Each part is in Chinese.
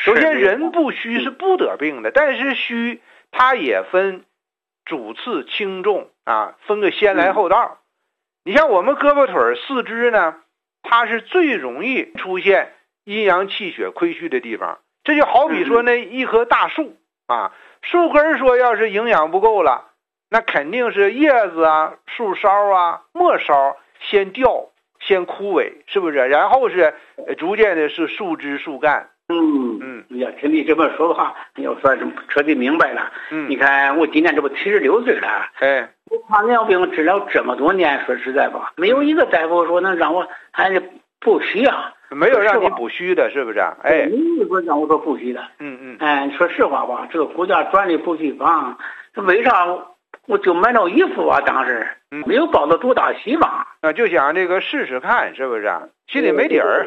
首先人不虚是不得病的，但是虚它也分主次轻重啊，分个先来后到。你像我们胳膊腿四肢呢，它是最容易出现阴阳气血亏虚的地方。这就好比说那一棵大树啊，树根说要是营养不够了，那肯定是叶子啊、树梢啊、末梢先掉先枯萎，是不是？然后是逐渐的是树枝树干。 要听你这么说的话，要说彻底明白了。你看我今年这不76岁了，我糖尿病治疗这么多年，说实在吧，没有一个大夫说能让我还补虚啊， 没有让你补虚的，是不是？ 没有说让我说补虚的。说实话吧，这个国家专利补虚方，为啥我就买了一副啊？当时没有抱着多大希望就想这个试试看，是不是？心里没底儿。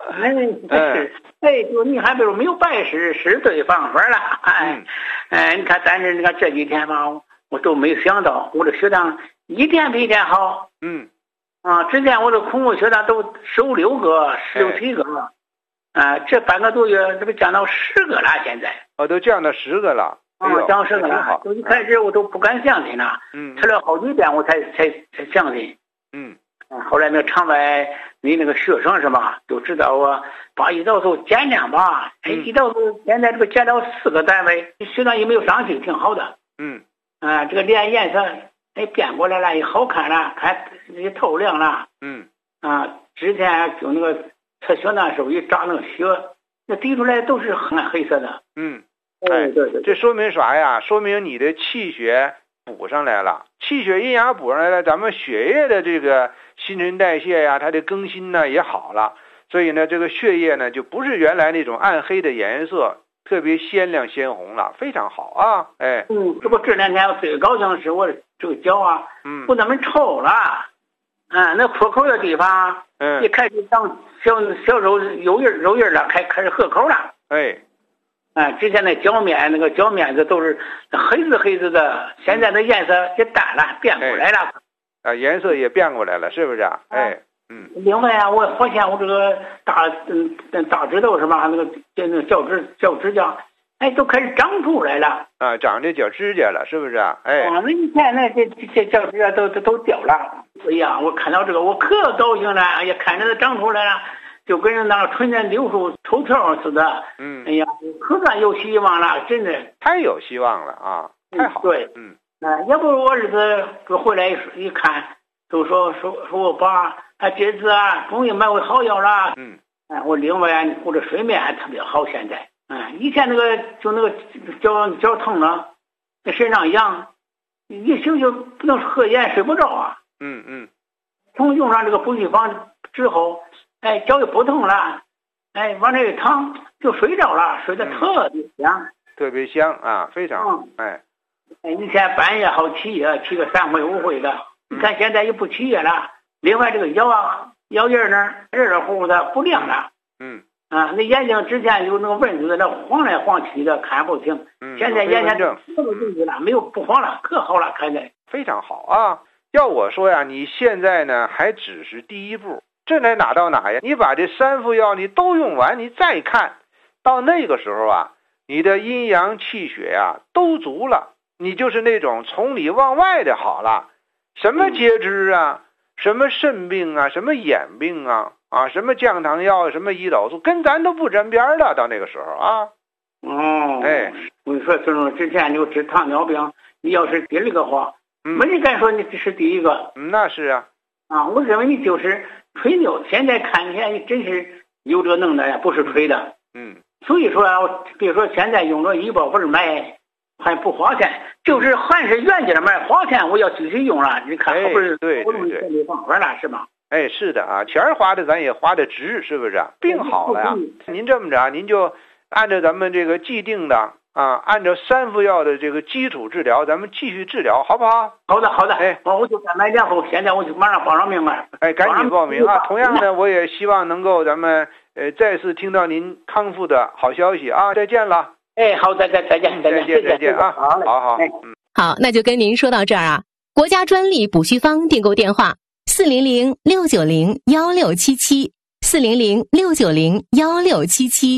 就你还比如没有白试，试对方法了。你看，但是你看这几天吧，我都没想到我的血糖一天比一天好。之前我的空腹血糖都16个、16、17个，这半个多月这不降到10个了，现在。 都降到10个了。 降10个了。就一开始我都不敢相信了，吃了好几遍我才相信。后来那个肠外你那个学生是吧，就知道我把胰岛素减量吧。胰岛素现在这个减到4个单位，血糖也没有上去，挺好的。这个脸颜色变过来了，也好看了，看也透亮了。之前就那个测血糖时候一扎那个血，那滴出来都是黑色的。对， 这说明啥呀？说明你的气血补上来了，气血阴阳补上来了，咱们血液的这个新陈代谢呀，它的更新呢也好了，所以呢，这个血液呢就不是原来那种暗黑的颜色，特别鲜亮鲜红了，非常好啊！ 这不这2天我最高兴是我这个脚啊，不那么臭了，那破口的地方，也开始长小肉印了，开始合口了，之前那脚面子都是黑子的，现在的颜色也淡了，变过来了。 颜色也变过来了，是不是？ 另外啊，我发现我这个大指头是吧？那个脚指甲，都开始长出来了。 长这脚指甲了，是不是？ 那以前呢，这脚指甲都掉了。哎呀，我看到这个我可高兴了，哎呀，看着它长出来了。就跟人那个春天柳树抽条似的，哎呀，可算有希望了，真的太有希望了啊！太好了， 对，要不我儿子回来一看，都说我爸这次终于买回好药了，我另外我这睡眠特别好，现在，以前那个脚疼了，那身上痒，一醒就不能合眼睡不着啊，从用上这个补虚方之后。脚就不痛了，往这一躺就睡着了，睡得特别香， 特别香啊，非常以前半夜好起夜，起个3回5回的，你看现在也不起夜了。另外这个腰印呢，热乎的不亮了，那眼睛之前有那个蚊子，那晃来晃去的看不清，现在眼前都了，没有不晃了，可好了，看着非常好啊。要我说呀，你现在呢还只是第一步。这来哪到哪呀？你把这3副药你都用完，你再看到那个时候啊，你的阴阳气血呀都足了，你就是那种从里往外的好了。什么截肢啊，什么肾病啊，什么眼病啊，什么降糖药，什么胰岛素，跟咱都不沾边了。到那个时候啊， 我说这种之前就治糖尿病，你要是第2个话，没人敢说你这是第1个。 那是啊， 我认为你就是吹牛，现在看起来你真是有这能耐呀，不是吹的。所以说比如说现在用了医保不是买，还不花钱，就是还是原价买，花钱我要继续用了。你看，不是对方法了是吗？ 是的啊，钱花的咱也花的值，是不是？病好了呀，您这么着，您就按照咱们这个既定的按照3副药的这个基础治疗，咱们继续治疗，好不好？ 好的。我就再买2副，现在我就马上报上名了。 赶紧报名啊！同样呢，我也希望能够咱们再次听到您康复的好消息啊！再见了。 好，再见啊！好。 好，那就跟您说到这儿啊。国家专利补虚方订购电话：400-690-1677，400-690-1677。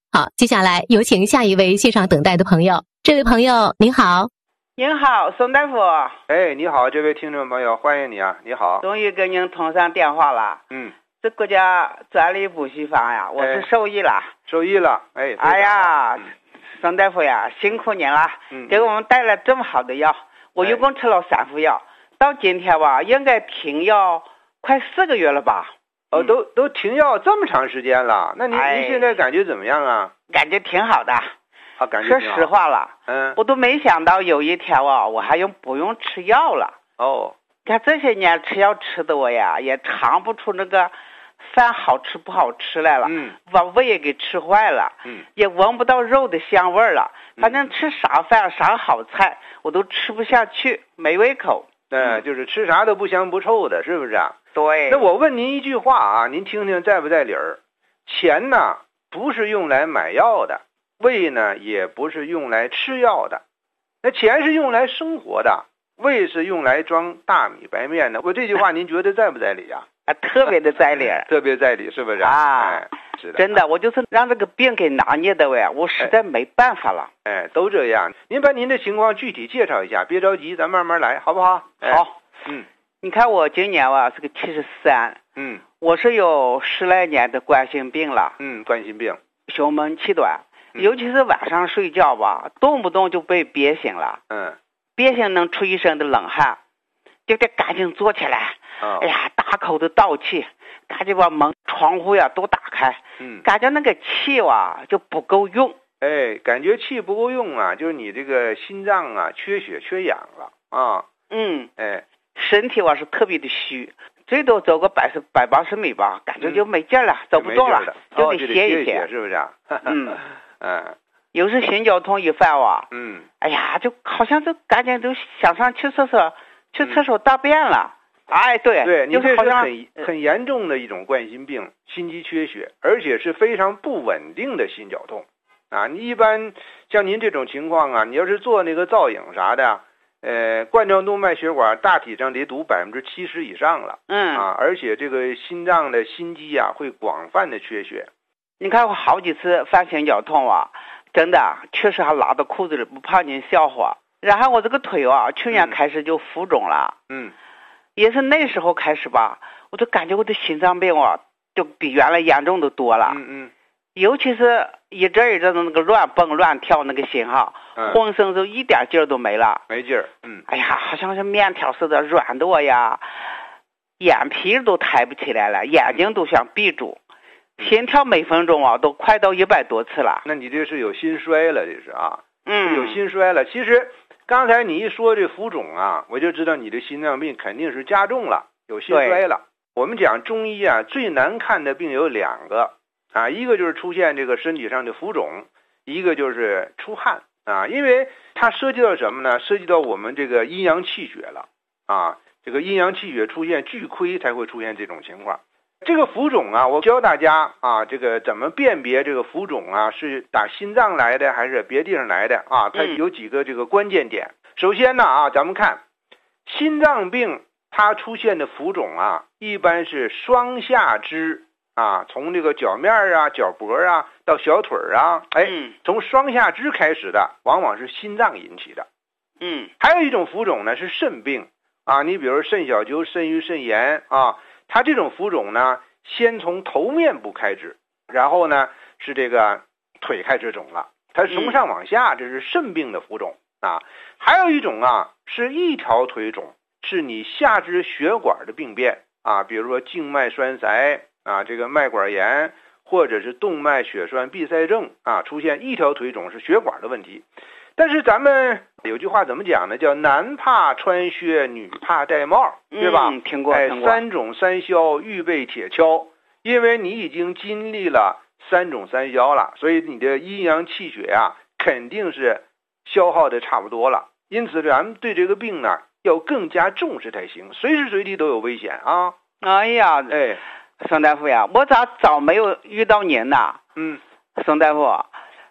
好，接下来有请下一位线上等待的朋友。这位朋友您好。 您好，宋大夫。 哎，你好，这位听众朋友，欢迎你啊！你好， 终于跟您通上电话了。这国家专利补习坊呀，我是受益了。 受益了，哎。 哎呀，宋大夫呀，辛苦您了，给我们带来这么好的药。我一共吃了3副药，到今天吧，应该停药快4个月了吧？ 哦，都停药这么长时间了，那您现在感觉怎么样啊？ 感觉挺好的。 感觉说实话了，我都没想到有一天我还不用吃药了。 哦， 看这些年吃药吃的我呀，也尝不出那个饭好吃不好吃来了，把胃也给吃坏了，也闻不到肉的香味了。反正吃啥饭啥好菜我都吃不下去，没胃口。 就是吃啥都不香不臭的，是不是啊？ 对。 那我问您一句话啊，您听听在不在理儿？钱呢不是用来买药的，胃呢也不是用来吃药的，那钱是用来生活的，胃是用来装大米白面的。我这句话您觉得在不在理啊？ 特别的在理。 特别在理，是不是啊？ 是的， 真的，我就是让这个病给拿捏的我实在没办法了。 都这样。您把您的情况具体介绍一下，别着急，咱慢慢来，好不好？ 好。你看我今年是个73。我是有10来年的冠心病了。 冠心病， 胸闷气短。尤其是晚上睡觉吧，动不动就被憋醒了。憋醒能出一身的冷汗，就得赶紧坐起来。哎呀，大口的倒气，赶紧把门窗户呀都打开。感觉那个气就不够用。 感觉气不够用啊，就是你这个心脏啊缺血缺氧了啊。 身体是特别的虚，最多走个180米吧，感觉就没劲了，走不动了，就得歇一歇， 是不是啊？ 有时心绞痛一犯哎呀，就好像就赶紧都想上去厕所大便了。 对， 你这是很严重的一种冠心病，心肌缺血，而且是非常不稳定的心绞痛啊。你一般像您这种情况啊，你要是做那个造影啥的，冠状动脉血管大体上得堵70%以上了。而且这个心脏的心肌会广泛的缺血。 你看我好几次犯心绞痛真的确实还拉到裤子里，不怕您笑话。然后我这个腿去年开始就浮肿了。也是那时候开始吧，我就感觉我的心脏病就比原来严重的多了。尤其是一阵一阵的那个乱蹦乱跳那个心浑身就一点劲儿都没了， 没劲儿。 哎呀，好像是面条似的软的眼皮都抬不起来了，眼睛都想闭住，心跳每分钟都快到100多次了。 那你这是有心衰了，这是啊。有心衰了。其实刚才你一说这浮肿我就知道你的心脏病肯定是加重了，有心衰了。我们讲中医最难看的病有2个一个就是出现这个身体上的浮肿，一个就是出汗因为它涉及到什么呢？涉及到我们这个阴阳气血了这个阴阳气血出现巨亏才会出现这种情况。这个浮肿我教大家这个怎么辨别这个浮肿是打心脏来的还是别地方来的它有几个这个关键点。首先呢咱们看心脏病它出现的浮肿一般是双下肢从这个脚面脚脖到小腿从双下肢开始的往往是心脏引起的。还有一种浮肿呢是肾病你比如肾小球、肾盂、肾炎它这种浮肿呢先从头面部开始，然后呢是这个腿开始肿了，它是从上往下，这是肾病的浮肿还有一种是一条腿肿，是你下肢血管的病变比如说静脉栓塞这个脉管炎，或者是动脉血栓闭塞症出现一条腿肿是血管的问题。但是咱们有句话怎么讲呢？叫男怕穿靴，女怕戴帽，对吧？ 听过。 3肿3消，预备铁锹。因为你已经经历了3肿3消了，所以你的阴阳气血肯定是消耗的差不多了。因此咱们对这个病呢要更加重视才行，随时随地都有危险哎呀，宋大夫呀，我咋早没有遇到您呢？宋大夫，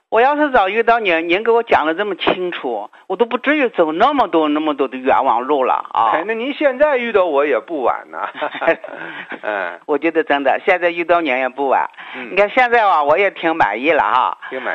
我要是早遇到您，您给我讲的这么清楚，我都不至于走那么多的冤枉路了啊！ 哎，那您现在遇到我也不晚呢。 我觉得真的，现在遇到您也不晚。你看现在啊，我也挺满意了哈。 挺满意。